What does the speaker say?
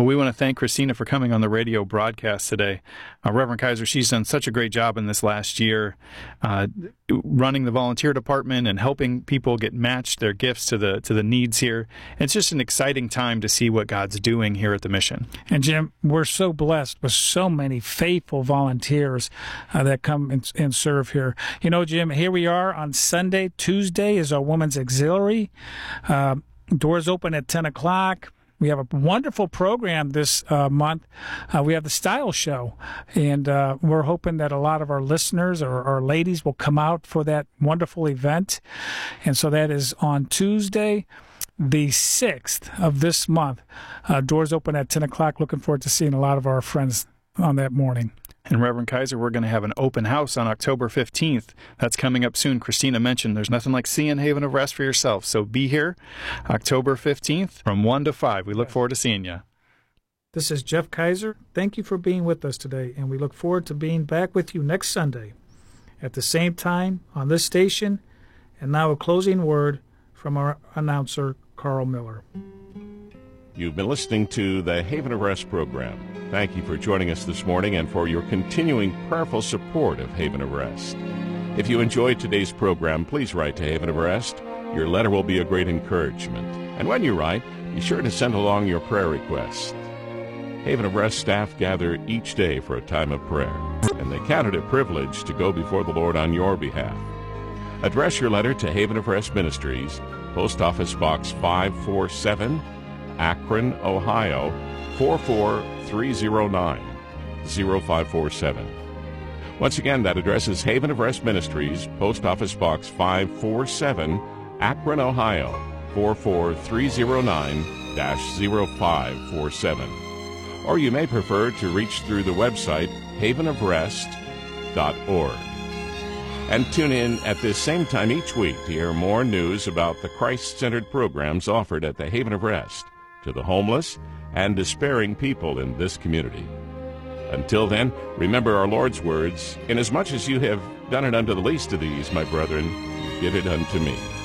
Well, we want to thank Christina for coming on the radio broadcast today. Reverend Kaiser, she's done such a great job in this last year, running the volunteer department and helping people get matched their gifts to the needs here. It's just an exciting time to see what God's doing here at the mission. And Jim, we're so blessed with so many faithful volunteers that come and serve here. You know, Jim, here we are on Sunday. Tuesday is our Women's Auxiliary. Doors open at 10 o'clock. We have a wonderful program this month. We have the Style Show, and we're hoping that a lot of our listeners or our ladies will come out for that wonderful event. And so that is on Tuesday, the 6th of this month. Doors open at 10 o'clock. Looking forward to seeing a lot of our friends on that morning. And Reverend Kaiser, we're going to have an open house on October 15th. That's coming up soon. Christina mentioned there's nothing like seeing Haven of Rest for yourself. So be here October 15th from 1 to 5. We look forward to seeing you. This is Jeff Kaiser. Thank you for being with us today, and we look forward to being back with you next Sunday at the same time on this station. And now a closing word from our announcer, Carl Miller. You've been listening to the Haven of Rest program. Thank you for joining us this morning and for your continuing prayerful support of Haven of Rest. If you enjoyed today's program, please write to Haven of Rest. Your letter will be a great encouragement. And when you write, be sure to send along your prayer requests. Haven of Rest staff gather each day for a time of prayer, and they count it a privilege to go before the Lord on your behalf. Address your letter to Haven of Rest Ministries, Post Office Box 547, Akron, Ohio, 44309, 0547. Once again, that address is Haven of Rest Ministries, Post Office Box 547, Akron, Ohio, 44309-0547. Or you may prefer to reach through the website havenofrest.org. And tune in at this same time each week to hear more news about the Christ-centered programs offered at the Haven of Rest to the homeless and despairing people in this community. Until then, remember our Lord's words, "Inasmuch as you have done it unto the least of these, my brethren, you did it unto me."